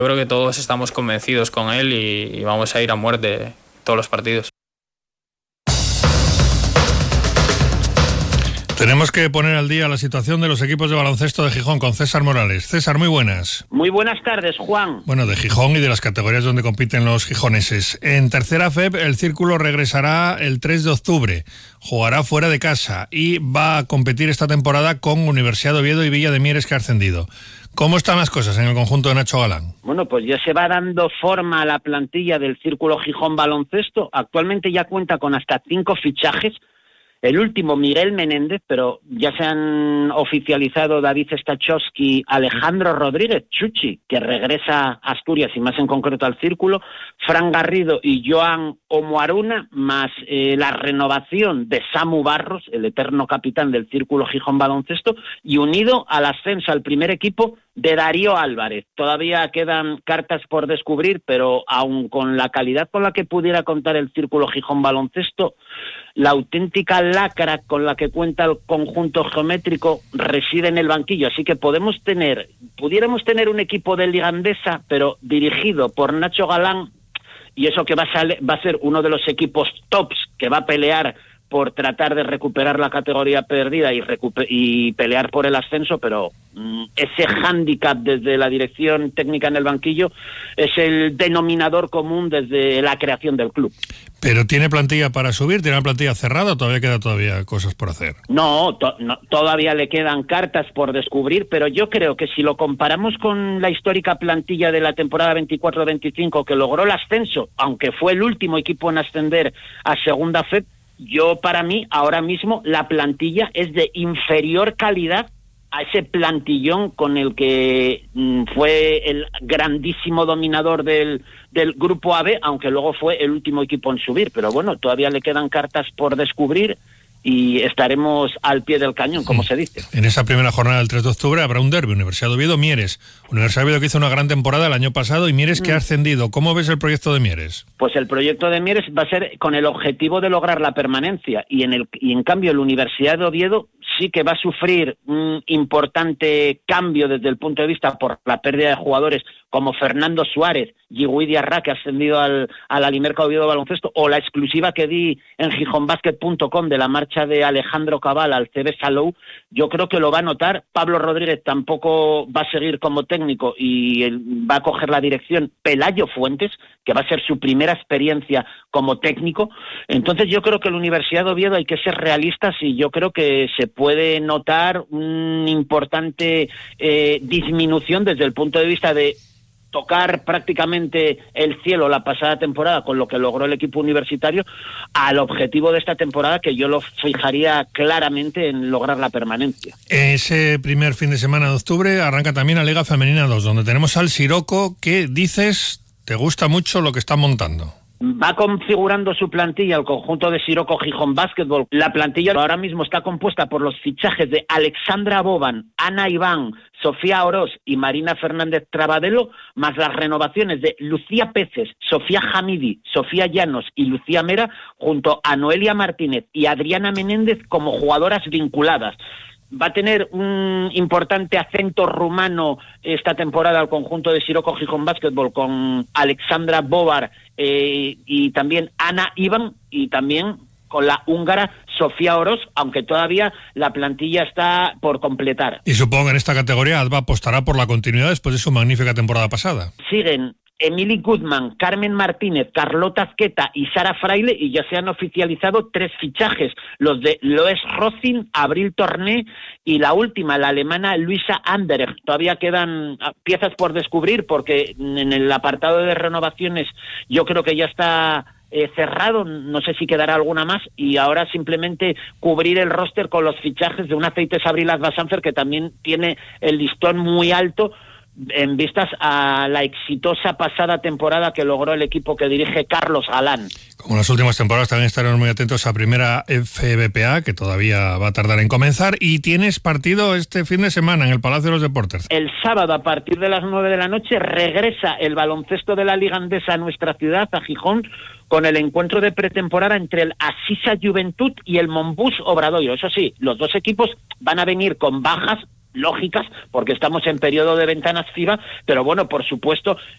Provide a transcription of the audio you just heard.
Yo creo que todos estamos convencidos con él y vamos a ir a muerte todos los partidos. Tenemos que poner al día la situación de los equipos de baloncesto de Gijón con César Morales. César, muy buenas. Muy buenas tardes, Juan. Bueno, de Gijón y de las categorías donde compiten los gijoneses. En tercera FEP, el Círculo regresará el 3 de octubre. Jugará fuera de casa y va a competir esta temporada con Universidad de Oviedo y Villa de Mieres, que ha ascendido. ¿Cómo están las cosas en el conjunto de Nacho Galán? Bueno, pues ya se va dando forma a la plantilla del Círculo Gijón Baloncesto. Actualmente ya cuenta con hasta 5 fichajes. El último, Miguel Menéndez, pero ya se han oficializado David Stachowski, Alejandro Rodríguez, Chuchi, que regresa a Asturias y más en concreto al Círculo, Fran Garrido y Joan Omoaruna, más la renovación de Samu Barros, el eterno capitán del Círculo Gijón Baloncesto, y unido al ascenso al primer equipo de Darío Álvarez. Todavía quedan cartas por descubrir, pero aun con la calidad con la que pudiera contar el Círculo Gijón Baloncesto, la auténtica lacra con la que cuenta el conjunto geométrico reside en el banquillo, así que pudiéramos tener un equipo de Liga Endesa, pero dirigido por Nacho Galán, y eso que va a ser uno de los equipos tops que va a pelear por tratar de recuperar la categoría perdida y pelear por el ascenso, pero ese hándicap desde la dirección técnica en el banquillo es el denominador común desde la creación del club. ¿Pero tiene plantilla para subir? ¿Tiene una plantilla cerrada o todavía queda cosas por hacer? No, todavía le quedan cartas por descubrir, pero yo creo que si lo comparamos con la histórica plantilla de la temporada 24-25 que logró el ascenso, aunque fue el último equipo en ascender a Segunda FEP, para mí, ahora mismo, la plantilla es de inferior calidad a ese plantillón con el que fue el grandísimo dominador del Grupo AB, aunque luego fue el último equipo en subir. Pero bueno, todavía le quedan cartas por descubrir y estaremos al pie del cañón, como se dice. En esa primera jornada del 3 de octubre habrá un derbi, Universidad de Oviedo, Mieres. Universidad de Oviedo que hizo una gran temporada el año pasado y Mieres que ha ascendido. ¿Cómo ves el proyecto de Mieres? Pues el proyecto de Mieres va a ser con el objetivo de lograr la permanencia y en cambio la Universidad de Oviedo sí que va a sufrir un importante cambio desde el punto de vista por la pérdida de jugadores como Fernando Suárez, Yigui Diarra, que ha ascendido al Alimerca Oviedo Baloncesto, o la exclusiva que di en gijonbasket.com de la marcha de Alejandro Cabal al CB Salou. Yo creo que lo va a notar. Pablo Rodríguez tampoco va a seguir como técnico y va a coger la dirección Pelayo Fuentes, que va a ser su primera experiencia como técnico. Entonces yo creo que en la Universidad de Oviedo hay que ser realistas y yo creo que se puede notar una importante disminución desde el punto de vista de tocar prácticamente el cielo la pasada temporada con lo que logró el equipo universitario al objetivo de esta temporada, que yo lo fijaría claramente en lograr la permanencia. Ese primer fin de semana de octubre arranca también la Liga Femenina 2, donde tenemos al Siroco, que dices, te gusta mucho lo que está montando. Va configurando su plantilla el conjunto de Siroco Gijón Basketball. La plantilla ahora mismo está compuesta por los fichajes de Alexandra Boban, Ana Iván, Sofía Oroz y Marina Fernández Trabadelo, más las renovaciones de Lucía Peces, Sofía Hamidi, Sofía Llanos y Lucía Mera, junto a Noelia Martínez y Adriana Menéndez como jugadoras vinculadas. Va a tener un importante acento rumano esta temporada al conjunto de Siroco Gijón Basketball con Alexandra Bobar y también Ana Iván, y también con la húngara Sofía Oroz, aunque todavía la plantilla está por completar. Y supongo que en esta categoría ADVA apostará por la continuidad después de su magnífica temporada pasada. Siguen Emily Goodman, Carmen Martínez, Carlota Azqueta y Sara Fraile, y ya se han oficializado 3 fichajes, los de Loes Rosin, Abril Torné y la última, la alemana Luisa Anderer. Todavía quedan piezas por descubrir porque en el apartado de renovaciones yo creo que ya está cerrado, no sé si quedará alguna más, y ahora simplemente cubrir el roster con los fichajes de un Aceites Abril Advasanfer, que también tiene el listón muy alto en vistas a la exitosa pasada temporada que logró el equipo que dirige Carlos Galán. Como en las últimas temporadas, también estaremos muy atentos a primera FBPA, que todavía va a tardar en comenzar, y tienes partido este fin de semana en el Palacio de los Deportes. El sábado, a partir de las 9 de la noche, regresa el baloncesto de la Liga Endesa a nuestra ciudad, a Gijón, con el encuentro de pretemporada entre el Asisa Juventud y el Monbus Obradoiro. Eso sí, los dos equipos van a venir con bajas lógicas, porque estamos en periodo de ventanas FIBA, pero bueno, por supuesto,